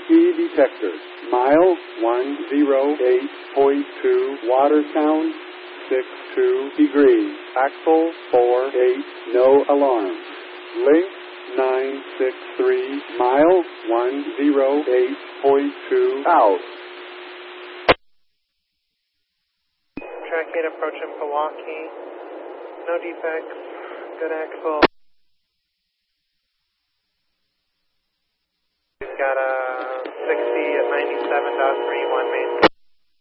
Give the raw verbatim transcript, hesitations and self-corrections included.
key detector. Mile one oh eight point two, water sound six two degrees. Axle four eight, no alarm. Link nine six three, mile one oh eight point two, out. Track eight approaching Milwaukee. No defects. Good axle.